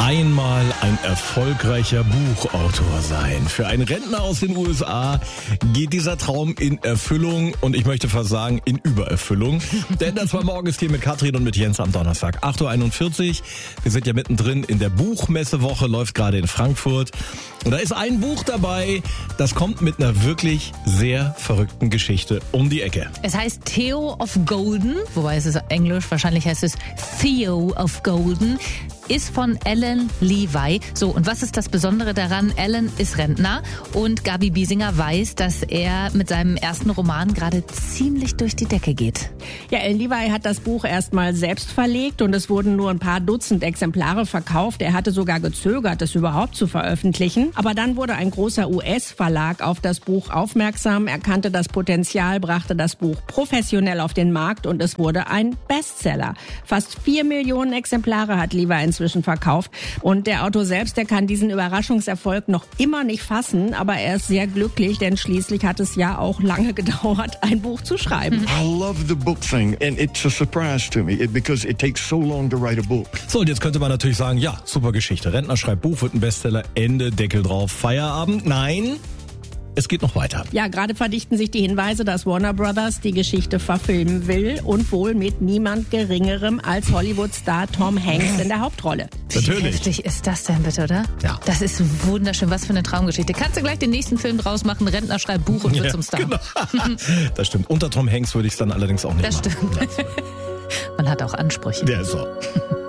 Einmal ein erfolgreicher Buchautor sein. Für einen Rentner aus den USA geht dieser Traum in Erfüllung und ich möchte fast sagen in Übererfüllung. Denn das war morgens hier mit Katrin und mit Jens am Donnerstag, 8.41 Uhr. Wir sind ja mittendrin in der Buchmessewoche, läuft gerade in Frankfurt. Und da ist ein Buch dabei, das kommt mit einer wirklich sehr verrückten Geschichte um die Ecke. Es heißt Theo of Golden, wobei es ist Englisch, wahrscheinlich heißt es Theo of Golden. Ist von Alan Levi. So, und was ist das Besondere daran? Alan ist Rentner und Gabi Biesinger weiß, dass er mit seinem ersten Roman gerade ziemlich durch die Decke geht. Ja, Alan Levi hat das Buch erstmal selbst verlegt und es wurden nur ein paar Dutzend Exemplare verkauft. Er hatte sogar gezögert, es überhaupt zu veröffentlichen. Aber dann wurde ein großer US-Verlag auf das Buch aufmerksam, erkannte das Potenzial, brachte das Buch professionell auf den Markt und es wurde ein Bestseller. Fast 4 Millionen Exemplare hat Levi inzwischen verkauft. Und der Autor selbst, der kann diesen Überraschungserfolg noch immer nicht fassen, aber er ist sehr glücklich, denn schließlich hat es ja auch lange gedauert, ein Buch zu schreiben. I love the book thing and it's a surprise to me because it takes so long to write a book. So, und jetzt könnte man natürlich sagen, ja, super Geschichte. Rentner schreibt Buch, wird ein Bestseller, Ende, Deckel drauf, Feierabend. Nein, es geht noch weiter. Ja, gerade verdichten sich die Hinweise, dass Warner Brothers die Geschichte verfilmen will und wohl mit niemand Geringerem als Hollywood-Star Tom Hanks in der Hauptrolle. Natürlich. Wie heftig ist das denn bitte, oder? Ja. Das ist wunderschön. Was für eine Traumgeschichte. Kannst du gleich den nächsten Film draus machen? Rentner schreibt Buch und wird zum Star. Genau. Das stimmt. Unter Tom Hanks würde ich es dann allerdings auch nicht Das machen. stimmt. Man hat auch Ansprüche. Ja, so.